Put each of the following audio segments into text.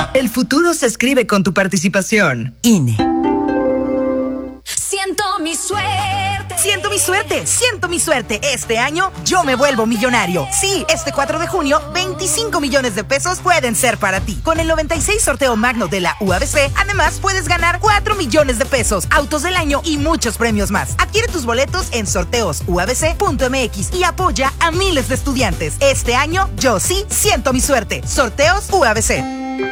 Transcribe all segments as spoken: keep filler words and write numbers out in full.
El futuro se escribe con tu participación. I N E. Siento mi suerte. Siento mi suerte, siento mi suerte. Este año yo me vuelvo millonario. Sí, este cuatro de junio, veinticinco millones de pesos pueden ser para ti. Con el noventa y seis sorteo magno de la U A B C, además puedes ganar cuatro millones de pesos, autos del año y muchos premios más. Adquiere tus boletos en sorteos u a b c punto m x y apoya a miles de estudiantes. Este año yo sí siento mi suerte. Sorteos U A B C.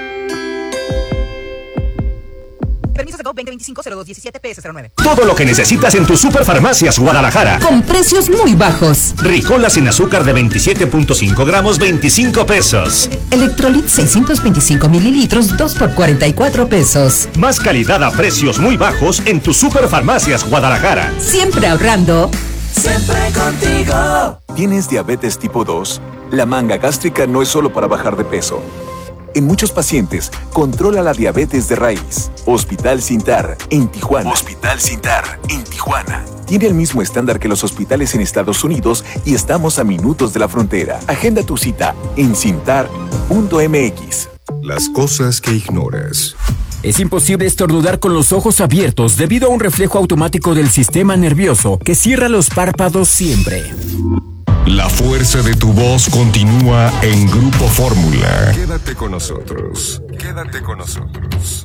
Permiso de Go veinte veinticinco cero dos diecisiete P S cero nueve. Todo lo que necesitas en tus Superfarmacias Guadalajara. Con precios muy bajos. Ricola sin azúcar de veintisiete punto cinco gramos, veinticinco pesos. Electrolit seiscientos veinticinco mililitros, dos por cuarenta y cuatro pesos. Más calidad a precios muy bajos en tus Superfarmacias Guadalajara. Siempre ahorrando. Siempre contigo. ¿Tienes diabetes tipo dos? La manga gástrica no es solo para bajar de peso. En muchos pacientes, controla la diabetes de raíz. Hospital Sintar, en Tijuana. Hospital Sintar, en Tijuana. Tiene el mismo estándar que los hospitales en Estados Unidos y estamos a minutos de la frontera. Agenda tu cita en sintar punto m x. Las cosas que ignoras. Es imposible estornudar con los ojos abiertos debido a un reflejo automático del sistema nervioso que cierra los párpados siempre. La fuerza de tu voz continúa en Grupo Fórmula. Quédate con nosotros. Quédate con nosotros.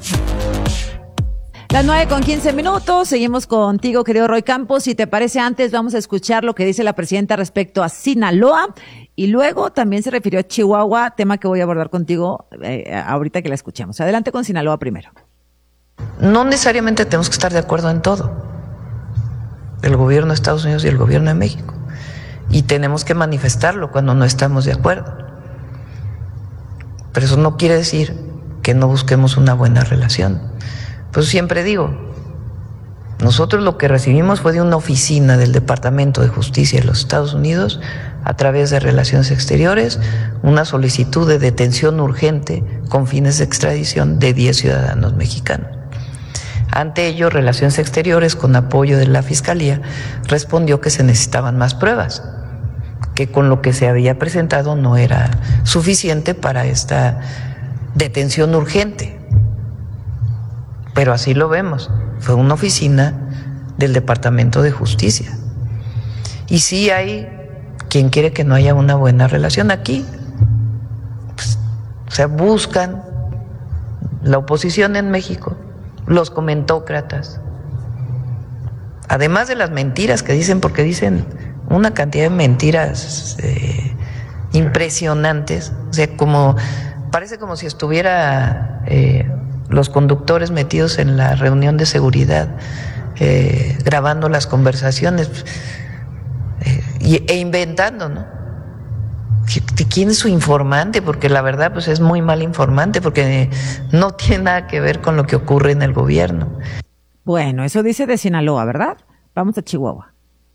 Las nueve con quince minutos. Seguimos contigo, querido Roy Campos. Si te parece, antes vamos a escuchar lo que dice la presidenta respecto a Sinaloa. Y luego también se refirió a Chihuahua, tema que voy a abordar contigo eh, ahorita que la escuchemos. Adelante con Sinaloa primero. No necesariamente tenemos que estar de acuerdo en todo. El gobierno de Estados Unidos y el gobierno de México. Y tenemos que manifestarlo cuando no estamos de acuerdo. Pero eso no quiere decir que no busquemos una buena relación. Pues siempre digo, nosotros lo que recibimos fue de una oficina del Departamento de Justicia de los Estados Unidos, a través de Relaciones Exteriores, una solicitud de detención urgente con fines de extradición de diez ciudadanos mexicanos. Ante ello, Relaciones Exteriores, con apoyo de la Fiscalía, respondió que se necesitaban más pruebas, que con lo que se había presentado no era suficiente para esta detención urgente. Pero así lo vemos, fue una oficina del Departamento de Justicia. Y sí hay quien quiere que no haya una buena relación aquí. Pues, o sea, buscan la oposición en México, los comentócratas, además de las mentiras que dicen, porque dicen una cantidad de mentiras eh, impresionantes, o sea, como parece como si estuviera eh, los conductores metidos en la reunión de seguridad eh, grabando las conversaciones eh, y, e inventando, ¿no? ¿Quién es su informante? Porque la verdad pues es muy mal informante, porque no tiene nada que ver con lo que ocurre en el gobierno. Bueno, eso dice de Sinaloa, ¿verdad? Vamos a Chihuahua.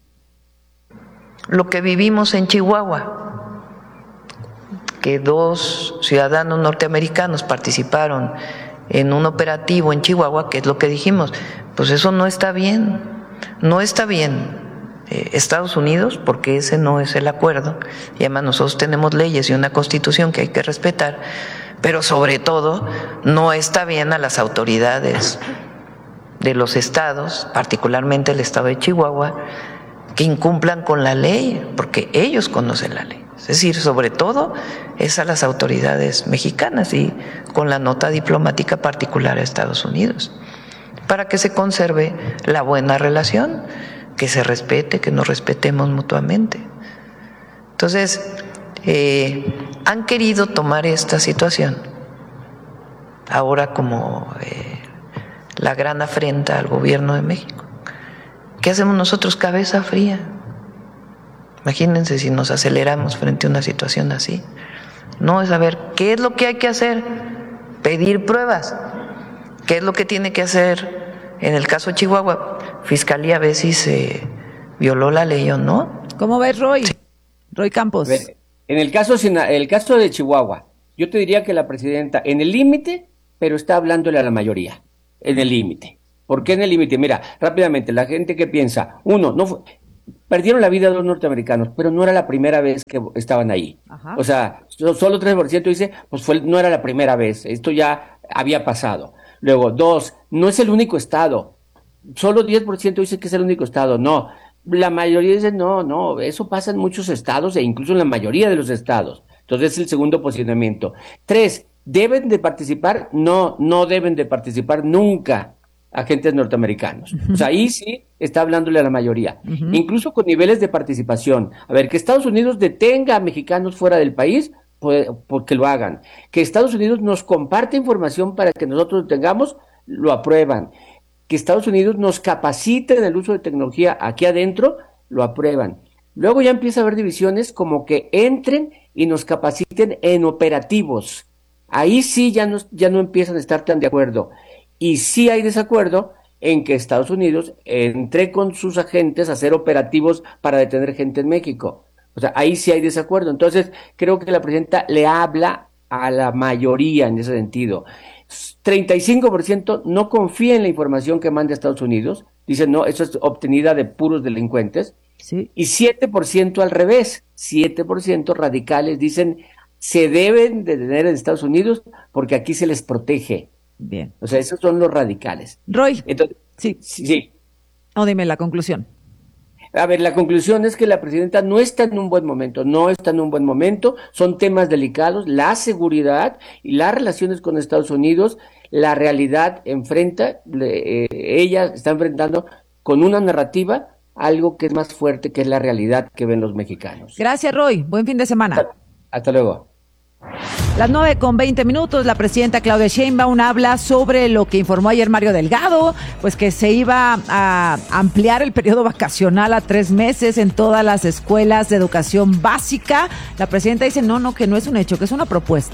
Lo que vivimos en Chihuahua, que dos ciudadanos norteamericanos participaron en un operativo en Chihuahua, que es lo que dijimos, pues eso no está bien, no está bien. Estados Unidos, porque ese no es el acuerdo, y además nosotros tenemos leyes y una constitución que hay que respetar, pero sobre todo no está bien a las autoridades de los estados, particularmente el estado de Chihuahua, que incumplan con la ley, porque ellos conocen la ley. Es decir, sobre todo es a las autoridades mexicanas y con la nota diplomática particular a Estados Unidos, para que se conserve la buena relación, que se respete, que nos respetemos mutuamente. Entonces, eh, han querido tomar esta situación ahora como eh, la gran afrenta al gobierno de México. ¿Qué hacemos nosotros? Cabeza fría. Imagínense si nos aceleramos frente a una situación así. No, es saber qué es lo que hay que hacer, pedir pruebas. ¿Qué es lo que tiene que hacer? En el caso de Chihuahua, Fiscalía ve si se violó la ley o no. ¿Cómo ves, Roy? Sí. Roy Campos. Ver, en el caso, el caso de Chihuahua, yo te diría que la presidenta, en el límite, pero está hablándole a la mayoría, en el límite. ¿Por qué en el límite? Mira, rápidamente, la gente que piensa, uno, no fue, perdieron la vida dos norteamericanos, pero no era la primera vez que estaban ahí. Ajá. O sea, solo tres por ciento dice, pues fue, no era la primera vez, esto ya había pasado. Luego, dos, no es el único estado, solo diez por ciento dice que es el único estado, no. La mayoría dice, no, no, eso pasa en muchos estados e incluso en la mayoría de los estados. Entonces es el segundo posicionamiento. Tres, ¿deben de participar? No, no deben de participar nunca agentes norteamericanos. Uh-huh. O sea, ahí sí está hablándole a la mayoría. Uh-huh. Incluso con niveles de participación. A ver, que Estados Unidos detenga a mexicanos fuera del país, pues, porque lo hagan. Que Estados Unidos nos comparte información para que nosotros lo tengamos, lo aprueban. Que Estados Unidos nos capacite en el uso de tecnología aquí adentro, lo aprueban. Luego ya empieza a haber divisiones como que entren y nos capaciten en operativos. Ahí sí ya no, ya no empiezan a estar tan de acuerdo. Y sí hay desacuerdo en que Estados Unidos entre con sus agentes a hacer operativos para detener gente en México. O sea, ahí sí hay desacuerdo. Entonces, creo que la presidenta le habla a la mayoría en ese sentido. treinta y cinco por ciento no confía en la información que manda Estados Unidos. Dicen, no, eso es obtenida de puros delincuentes. Sí. Y siete por ciento al revés. siete por ciento radicales dicen, se deben de tener en Estados Unidos porque aquí se les protege. Bien. O sea, esos son los radicales. Roy. Entonces, sí. Sí. No, dime la conclusión. A ver, la conclusión es que la presidenta no está en un buen momento, no está en un buen momento, son temas delicados, la seguridad y las relaciones con Estados Unidos, la realidad enfrenta, eh, ella está enfrentando con una narrativa algo que es más fuerte, que es la realidad que ven los mexicanos. Gracias, Roy, buen fin de semana. Hasta, hasta luego. Las nueve con veinte minutos, la presidenta Claudia Sheinbaum habla sobre lo que informó ayer Mario Delgado, pues que se iba a ampliar el periodo vacacional a tres meses en todas las escuelas de educación básica. La presidenta dice, no, no, que no es un hecho, que es una propuesta.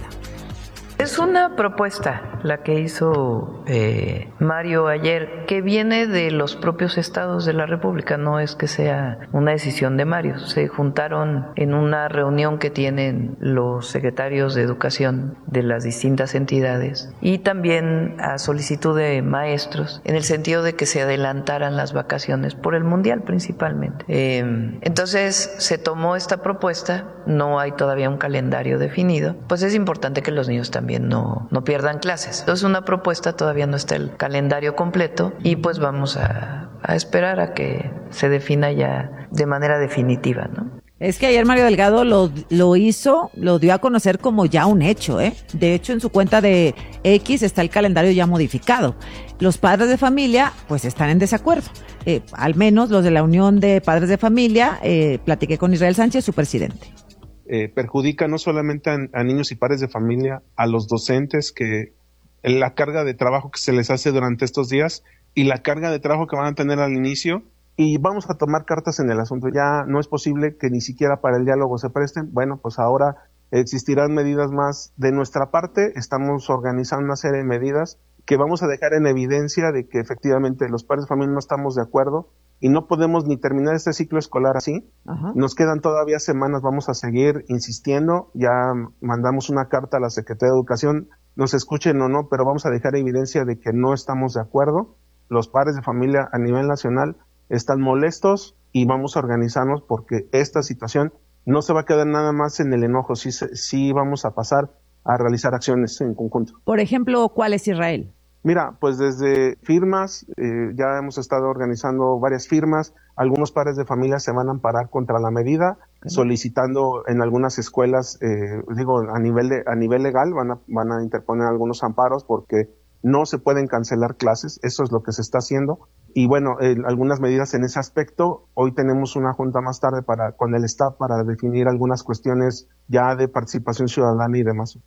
Es una propuesta la que hizo eh, Mario ayer, que viene de los propios estados de la República, no es que sea una decisión de Mario. Se juntaron en una reunión que tienen los secretarios de educación de las distintas entidades y también a solicitud de maestros, en el sentido de que se adelantaran las vacaciones por el Mundial principalmente. Eh, entonces se tomó esta propuesta, no hay todavía un calendario definido, pues es importante que los niños también también no, no pierdan clases. Entonces una propuesta, todavía no está el calendario completo y pues vamos a, a esperar a que se defina ya de manera definitiva, ¿no? Es que ayer Mario Delgado lo, lo hizo, lo dio a conocer como ya un hecho, ¿eh? De hecho, en su cuenta de X está el calendario ya modificado. Los padres de familia, pues, están en desacuerdo. Eh, al menos los de la Unión de Padres de Familia, eh, platiqué con Israel Sánchez, su presidente. Eh, perjudica no solamente a, a niños y padres de familia, a los docentes, que la carga de trabajo que se les hace durante estos días y la carga de trabajo que van a tener al inicio, y vamos a tomar cartas en el asunto. Ya no es posible que ni siquiera para el diálogo se presten. Bueno, pues ahora existirán medidas más de nuestra parte. Estamos organizando una serie de medidas que vamos a dejar en evidencia de que efectivamente los padres de familia no estamos de acuerdo y no podemos ni terminar este ciclo escolar así. Ajá. Nos quedan todavía semanas, vamos a seguir insistiendo. Ya mandamos una carta a la Secretaría de Educación, nos escuchen o no, pero vamos a dejar evidencia de que no estamos de acuerdo. Los padres de familia a nivel nacional están molestos y vamos a organizarnos porque esta situación no se va a quedar nada más en el enojo, sí, sí vamos a pasar a realizar acciones en conjunto. Por ejemplo, ¿cuál es, Israel? Mira, pues desde firmas, eh, ya hemos estado organizando varias firmas, algunos padres de familia se van a amparar contra la medida, okay, solicitando en algunas escuelas, eh, digo, a nivel de, a nivel legal, van a, van a interponer algunos amparos porque no se pueden cancelar clases, eso es lo que se está haciendo. Y bueno, eh, algunas medidas en ese aspecto. Hoy tenemos una junta más tarde para con el staff para definir algunas cuestiones ya de participación ciudadana y demás.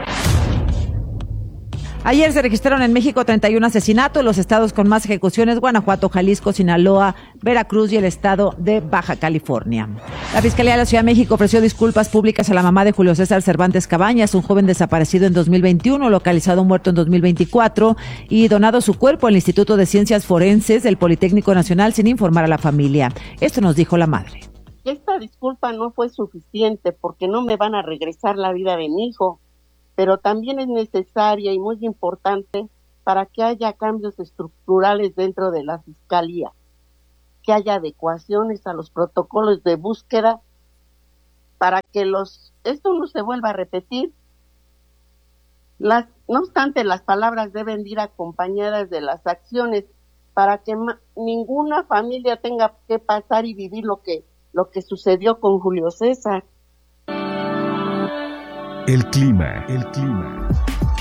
Ayer se registraron en México treinta y uno asesinatos, los estados con más ejecuciones: Guanajuato, Jalisco, Sinaloa, Veracruz y el estado de Baja California. La Fiscalía de la Ciudad de México ofreció disculpas públicas a la mamá de Julio César Cervantes Cabañas, un joven desaparecido en dos mil veintiuno, localizado muerto en dos mil veinticuatro y donado su cuerpo al Instituto de Ciencias Forenses del Politécnico Nacional sin informar a la familia. Esto nos dijo la madre. Esta disculpa no fue suficiente porque no me van a regresar la vida de mi hijo, pero también es necesaria y muy importante para que haya cambios estructurales dentro de la Fiscalía, que haya adecuaciones a los protocolos de búsqueda para que los esto no se vuelva a repetir. Las, no obstante, las palabras deben ir acompañadas de las acciones para que ma- ninguna familia tenga que pasar y vivir lo que, lo que sucedió con Julio César. El clima, el clima.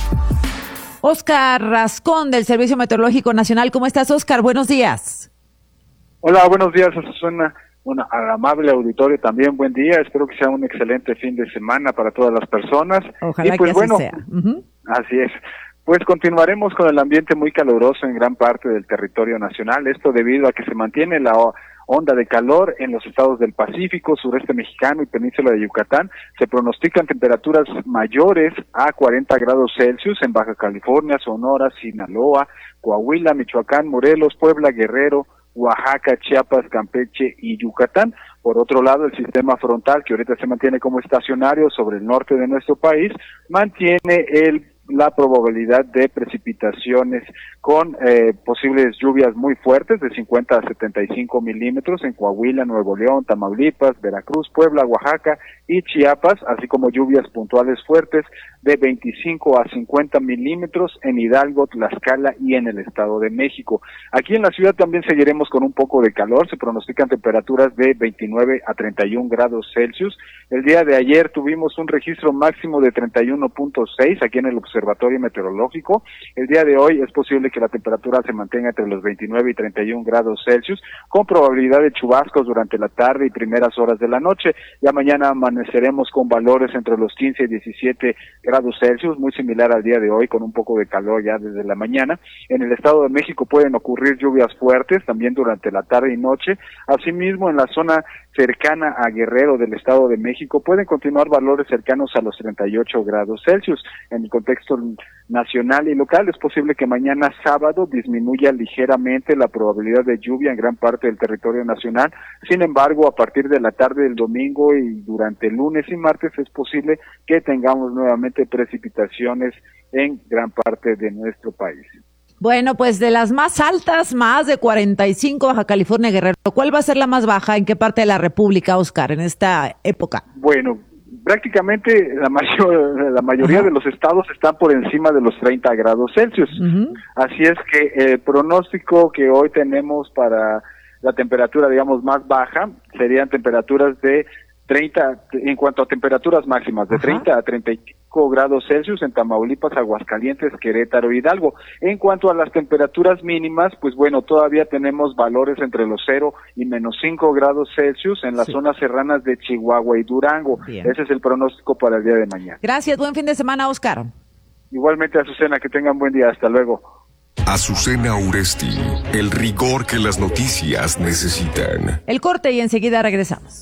Oscar Rascón del Servicio Meteorológico Nacional. ¿Cómo estás, Oscar? Buenos días. Hola, buenos días, Azucena. Bueno, al amable auditorio también, buen día. Espero que sea un excelente fin de semana para todas las personas. Ojalá y pues, que bueno, así sea. Uh-huh. Así es. Pues continuaremos con el ambiente muy caluroso en gran parte del territorio nacional. Esto debido a que se mantiene la onda de calor en los estados del Pacífico, sureste mexicano y península de Yucatán. Se pronostican temperaturas mayores a cuarenta grados Celsius en Baja California, Sonora, Sinaloa, Coahuila, Michoacán, Morelos, Puebla, Guerrero, Oaxaca, Chiapas, Campeche y Yucatán. Por otro lado, el sistema frontal, que ahorita se mantiene como estacionario sobre el norte de nuestro país, mantiene el la probabilidad de precipitaciones con eh, posibles lluvias muy fuertes de cincuenta a setenta y cinco milímetros en Coahuila, Nuevo León, Tamaulipas, Veracruz, Puebla, Oaxaca y Chiapas, así como lluvias puntuales fuertes de veinticinco a cincuenta milímetros en Hidalgo, Tlaxcala y en el Estado de México. Aquí en la ciudad también seguiremos con un poco de calor, se pronostican temperaturas de veintinueve a treinta y un grados Celsius. El día de ayer tuvimos un registro máximo de treinta y uno punto seis aquí en el Observatorio Meteorológico. El día de hoy es posible que la temperatura se mantenga entre los veintinueve y treinta y un grados Celsius, con probabilidad de chubascos durante la tarde y primeras horas de la noche. Ya mañana amaneceremos con valores entre los quince y diecisiete grados Celsius, muy similar al día de hoy, con un poco de calor ya desde la mañana. En el Estado de México pueden ocurrir lluvias fuertes también durante la tarde y noche. Asimismo, en la zona cercana a Guerrero del Estado de México pueden continuar valores cercanos a los treinta y ocho grados Celsius. En el contexto nacional y local es posible que mañana sábado disminuya ligeramente la probabilidad de lluvia en gran parte del territorio nacional. Sin embargo, a partir de la tarde del domingo y durante el lunes y martes es posible que tengamos nuevamente precipitaciones en gran parte de nuestro país. Bueno, pues de las más altas, más de cuarenta y cinco, Baja California, Guerrero. ¿Cuál va a ser la más baja? ¿En qué parte de la República, Oscar, en esta época? Bueno, prácticamente la, mayor, la mayoría uh-huh. de los estados están por encima de los treinta grados Celsius. Uh-huh. Así es que el pronóstico que hoy tenemos para la temperatura, digamos, más baja, serían temperaturas de treinta, en cuanto a temperaturas máximas, de uh-huh. treinta a treinta y cinco grados Celsius en Tamaulipas, Aguascalientes, Querétaro y Hidalgo. En cuanto a las temperaturas mínimas, pues bueno, todavía tenemos valores entre los cero y menos cinco grados Celsius en las sí. zonas serranas de Chihuahua y Durango. Bien. Ese es el pronóstico para el día de mañana. Gracias, buen fin de semana, Oscar. Igualmente, Azucena, que tengan buen día, hasta luego. Azucena Uresti, el rigor que las noticias necesitan. El corte y enseguida regresamos.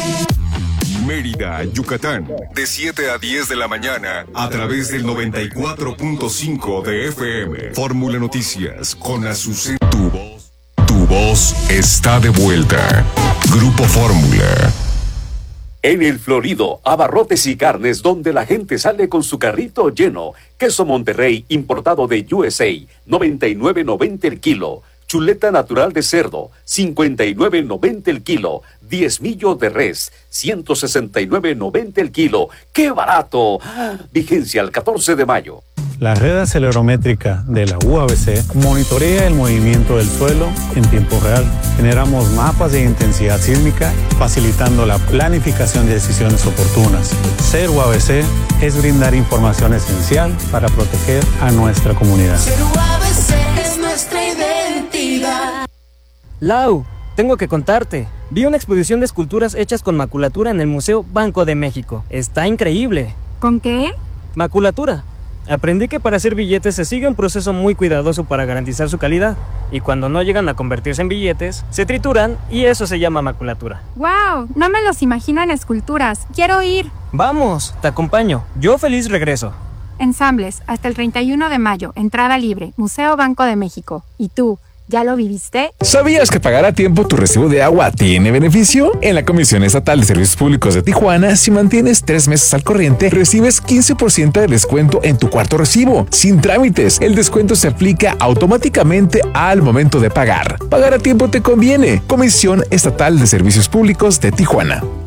Mérida, Yucatán, de siete a diez de la mañana, a través del noventa y cuatro punto cinco de F M. Fórmula Noticias, con Azucena. Tu voz, tu voz está de vuelta. Grupo Fórmula. En El Florido, abarrotes y carnes donde la gente sale con su carrito lleno. Queso Monterrey, importado de U S A, noventa y nueve noventa el kilo. Chuleta natural de cerdo, cincuenta y nueve noventa el kilo. Diezmillo de res, ciento sesenta y nueve noventa el kilo. ¡Qué barato! Vigencia al catorce de mayo. La red acelerométrica de la U A B C monitorea el movimiento del suelo en tiempo real. Generamos mapas de intensidad sísmica, facilitando la planificación de decisiones oportunas. Ser U A B C es brindar información esencial para proteger a nuestra comunidad. Ser U A B C es nuestra identidad. Lau, tengo que contarte. Vi una exposición de esculturas hechas con maculatura en el Museo Banco de México. Está increíble. ¿Con qué? Maculatura. Aprendí que para hacer billetes se sigue un proceso muy cuidadoso para garantizar su calidad. Y cuando no llegan a convertirse en billetes, se trituran y eso se llama maculatura. ¡Wow! No me los imagino en esculturas. ¡Quiero ir! ¡Vamos! Te acompaño. Yo feliz regreso. Ensambles, hasta el treinta y uno de mayo. Entrada libre. Museo Banco de México. ¿Y tú? ¿Ya lo viviste? ¿Sabías que pagar a tiempo tu recibo de agua tiene beneficio? En la Comisión Estatal de Servicios Públicos de Tijuana, si mantienes tres meses al corriente, recibes quince por ciento de descuento en tu cuarto recibo, sin trámites. El descuento se aplica automáticamente al momento de pagar. Pagar a tiempo te conviene. Comisión Estatal de Servicios Públicos de Tijuana.